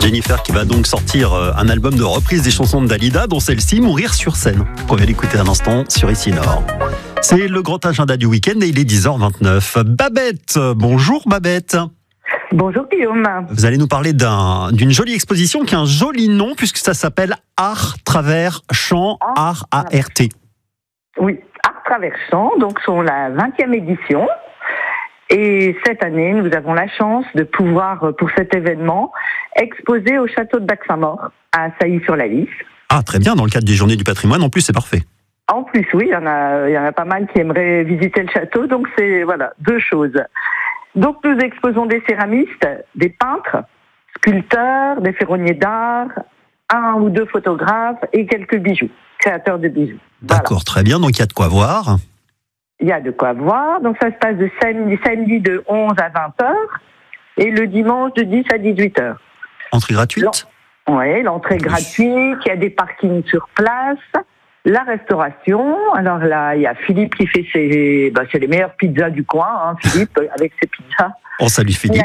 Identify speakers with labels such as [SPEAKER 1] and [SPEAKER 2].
[SPEAKER 1] Jennifer qui va donc sortir un album de reprise des chansons de Dalida, dont celle-ci, Mourir sur scène, qu'on vient d'écouter un instant sur Ici Nord. C'est le grand agenda du week-end et il est 10h29. Babette, bonjour Babette.
[SPEAKER 2] Bonjour Guillaume.
[SPEAKER 1] Vous allez nous parler d'une jolie exposition qui a un joli nom puisque ça s'appelle Art Travers Chant, Art A-R-T.
[SPEAKER 2] Oui, Art Travers Chant, donc sont la 20e édition. Et cette année, nous avons la chance de pouvoir, pour cet événement, exposer au château de Bac-Saint-Maur, à Sailly-sur-la-Lys.
[SPEAKER 1] Ah, très bien, dans le cadre des Journées du patrimoine, en plus, c'est parfait.
[SPEAKER 2] En plus, oui, il y en a pas mal qui aimeraient visiter le château, donc c'est, voilà, deux choses. Donc nous exposons des céramistes, des peintres, sculpteurs, des ferronniers d'art, un ou deux photographes et quelques bijoux, créateurs de bijoux.
[SPEAKER 1] D'accord, voilà. Très bien, donc il y a de quoi voir.
[SPEAKER 2] Il y a de quoi voir, donc ça se passe de samedi de 11 à 20h et le dimanche de 10 à 18h.
[SPEAKER 1] Entrée gratuite ?
[SPEAKER 2] Oui, l'entrée gratuite, il y a des parkings sur place, la restauration. Alors là, il y a Philippe qui fait c'est les meilleures pizzas du coin, hein, Philippe, avec ses pizzas.
[SPEAKER 1] On salue Philippe.